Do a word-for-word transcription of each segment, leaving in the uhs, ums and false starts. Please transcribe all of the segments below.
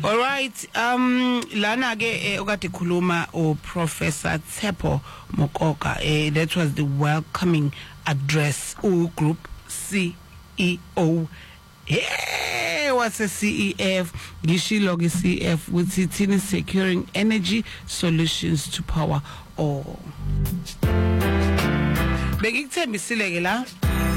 All right, um lana ke okade khuluma o Professor Tshepo Mokoka, eh that was the welcoming address o Group C E O. Hey, what's a C E F? Gishilo ke C E F with it securing energy solutions to power all. Bekikuthembisile ke la.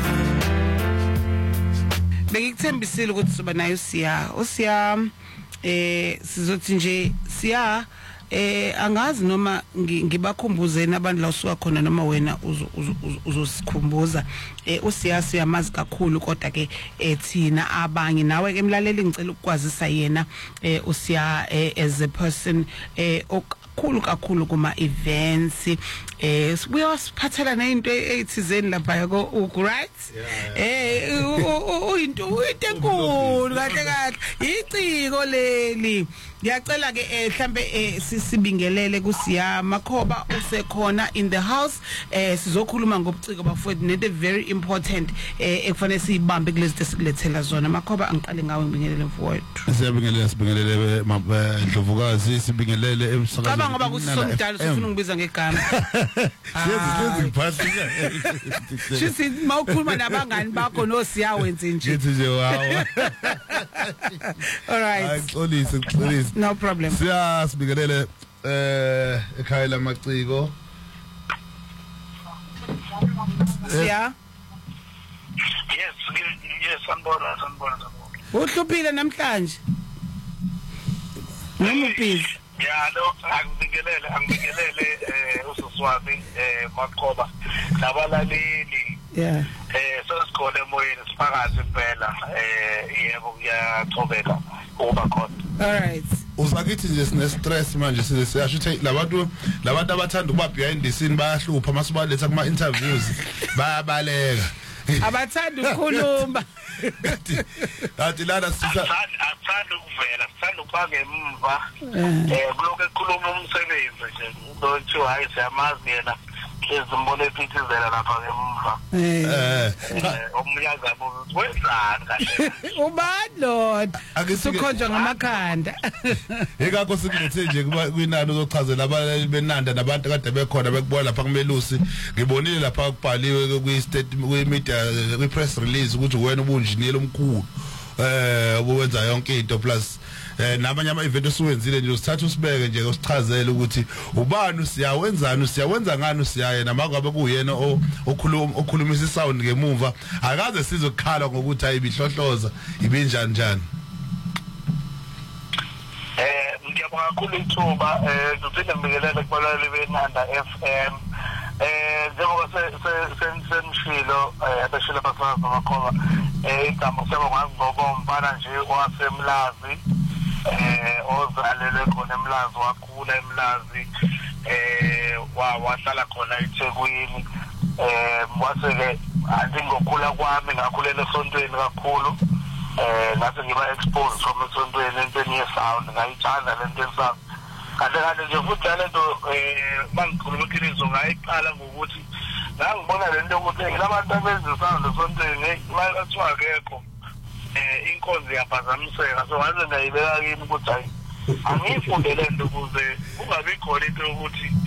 Bekikuthembisile ukuthi soba nayo siya. Usiya eh sizothi nje siya eh angazi noma ngibakhumbuze nabantu la usuka khona noma wena uzosikhumbuza eh usiyasi yamazi kakhulu kodwa ke ethina abanye nawe ke emlaleli ngicela ukukwazisa yena eh usiya as a person eh kakhulu kakhulu kuma events eh uyasiphathela nento ethizeni lapha ko right eh uyinto uyintenkulu kahle kahle iciko leli ngiyacela ke mhlambe sisibingelele kusiya Makhoba usekhona in the house eh sizokhuluma ngobuciko bafowethu nento very important eh ekufanele siyibambe kulezi sikulethela zona. Makhoba angiqale ngawe ngibingelele mfowethu. Siyabingelela sibingelele Ndlovukazi sibingelele emsakazweni. Kaba ngoba kusomdala sifuna ungibiza ngegama. Siyenze siyenze ngiphathika. Sithi mawukhuluma nabangani bakho nosiya wenze nje. Ngithi nje wawa. All right. Ayixolise ngixolise. No problem. Siya sibingelele eh ekhaya lamaciko. Siya. Yes, yes, sanibona, sanibona, sanibona. Uhluphile namhlanje. Noma busy. Yeah, no, angibingelele, angibingelele eh uSiswazi eh Makhoba nabalaleli. Yeah. Eh sesikhona emoyeni sifakaze impela eh yebo kuyathobeka uba khona. All right. Uzakithi nje sine stress manje siyasho ukuthi labantu labantu abathanda ukuba behind the scene bayahlupha masibaletha kuma interviews bayabaleka. Abathanda ukukhuluma. Athi lana sisa athanda ukuvela, sithanda ukufaka emva eh kuloko ekhuluma umsebenzi nje ukuthi hayi siyamazi yena ezimbone ephithizela lapha ngemva. Eh omnyaza ukuthi wenzani kahle. Ubani Lord? Akusukhonjwa ngamakhanda. Ekakho sikulethe nje kwinani uzochazela abalali benanda nabantu kade bekhona bekubona lapha kumelusi. Ngibonile lapha kubhaliwe kwi statement kwi media kwi press release ukuthi wena ubunjiniyela omkhulu eh obuwenza yonke into plus eh namanye ama event osuwenzile nje usithatha usibeke nje usichazele ukuthi ubani usiyawenzani usiyawenza ngani usiyaye namangabe kuyena okhuluma okhulumisa isound ngemuva akaze sizokhala ngokuthi ayibihlohloza ibinjani njani. Eh ngiyabonga kakhulu ithuba eh ngicela ngibingelele kubalali benanda F M eh njengoba senishilo eh abashilo basazi Makhoba eh igama siyabonga ngoba umfana nje owasemlazi eh ozalelwe khona eMlazi wakhula eMlazi eh wahlala khona eThekwini eh waseke athi ngokhula kwami ngakhulela esontweni kakhulu eh ngathi ngiba exposed from esontweni entweni yesound ngayithanda lento yesound kanti kanti nje futhi lento eh mangikhuluma iqiniso ngayiqala ngokuthi ngangibona lento ukuthi labantu abenza isound esontweni mayathiwa akekho eh inkonzo yaphazamiseka so ngaze ngayibeka kimi ukuthi hayi angifundele lento ukuze kungabi khona into ukuthi